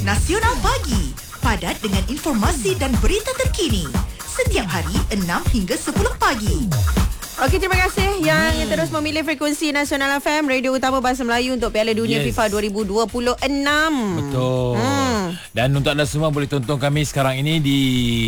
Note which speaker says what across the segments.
Speaker 1: Nasional Pagi, padat dengan informasi dan berita terkini. Setiap hari 6 hingga 10 pagi.
Speaker 2: Okey, terima kasih yang terus memilih frekuensi Nasional FM, radio utama bahasa Melayu untuk Piala Dunia FIFA 2026.
Speaker 3: Betul. Dan untuk anda semua boleh tonton kami sekarang ini di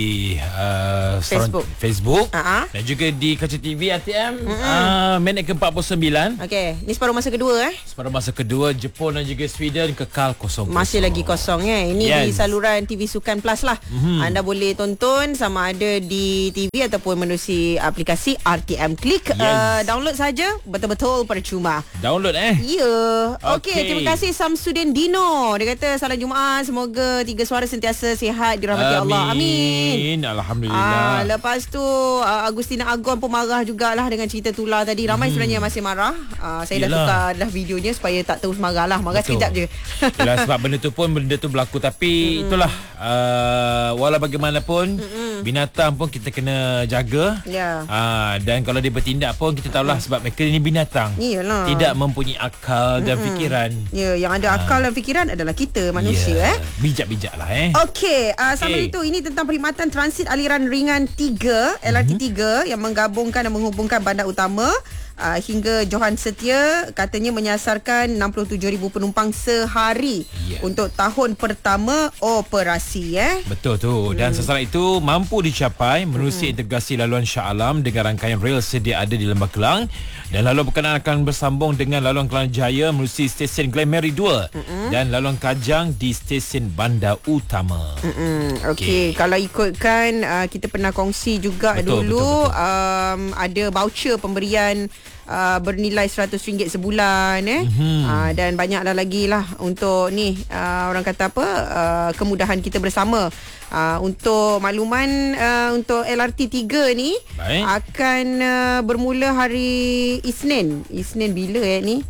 Speaker 3: Facebook. Dan juga di Kaca TV ATM minit ke-49.
Speaker 2: Okey, ni separuh masa kedua
Speaker 3: Separuh masa kedua, Jepun dan juga Sweden kekal kosong.
Speaker 2: Masih lagi kosong Ini di saluran TV Sukan Plus lah. Anda boleh tonton sama ada di TV ataupun menerusi aplikasi RTM Klik. Download saja, betul-betul percuma.
Speaker 3: Download
Speaker 2: Ya. Okey, terima kasih Samsudin Dino. Dia kata salam Jumaat, semoga tiga suara sentiasa sihat dirahmati Allah. Amin.
Speaker 3: Alhamdulillah.
Speaker 2: Lepas tu Agustina Agon pun marah jugalah dengan cerita tular tadi. Ramai sebenarnya masih marah. Saya dah tukar dah videonya supaya tak terus marah lah. Marah sekejap je.
Speaker 3: Yalah, sebab benda tu berlaku. Tapi itulah, walau bagaimanapun binatang pun kita kena jaga. Dan kalau dia bertindak pun kita tahulah sebab mereka ni binatang.
Speaker 2: Iyalah.
Speaker 3: Tidak mempunyai akal dan fikiran.
Speaker 2: Ya, yang ada akal dan fikiran adalah kita manusia.
Speaker 3: Bijak-bijak lah
Speaker 2: Okey, sambil itu ini tentang perkhidmatan transit aliran ringan 3 LRT 3 yang menggabungkan dan menghubungkan bandar utama hingga Johan Setia, katanya menyasarkan 67,000 penumpang sehari untuk tahun pertama operasi.
Speaker 3: Betul tu. Dan sasaran itu mampu dicapai menerusi integrasi laluan Shah Alam dengan rangkaian rel sedia ada di Lembah Kelang, dan laluan berkenaan akan bersambung dengan laluan Kelang Jaya menerusi stesen Glen Mary 2 dan laluan Kajang di stesen Bandar Utama.
Speaker 2: Okey, kalau ikutkan kita pernah kongsi juga betul. Ada voucher pemberian bernilai RM100 sebulan dan banyaklah lagi lah untuk ni orang kata apa, kemudahan kita bersama. Untuk makluman, untuk LRT 3 ni akan bermula hari Isnin bila ni?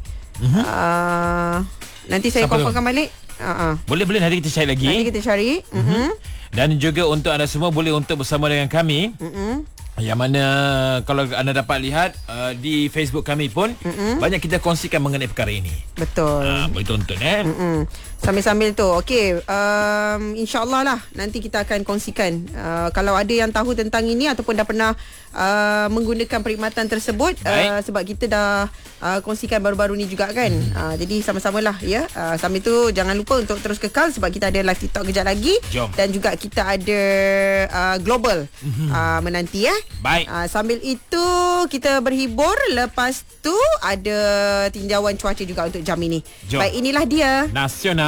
Speaker 2: Nanti saya confirmkan balik.
Speaker 3: Boleh nanti kita cari lagi.
Speaker 2: Nanti kita cari.
Speaker 3: Dan juga untuk anda semua boleh untuk bersama dengan kami. Yang mana kalau anda dapat lihat di Facebook kami pun banyak kita kongsikan mengenai perkara ini.
Speaker 2: Betul.
Speaker 3: Boleh tonton
Speaker 2: Sambil-sambil tu. Okey, insya-Allah lah nanti kita akan kongsikan. Kalau ada yang tahu tentang ini ataupun dah pernah menggunakan perkhidmatan tersebut, sebab kita dah kongsikan baru-baru ni juga kan. Jadi sama-samalah ya. Sambil tu jangan lupa untuk terus kekal sebab kita ada live TikTok kejap lagi.
Speaker 3: Jom.
Speaker 2: Dan juga kita ada global menanti
Speaker 3: Baik.
Speaker 2: Sambil itu kita berhibur. Lepas tu ada tinjauan cuaca juga untuk jam ini.
Speaker 3: Jom.
Speaker 2: Baik, inilah dia
Speaker 3: Nasional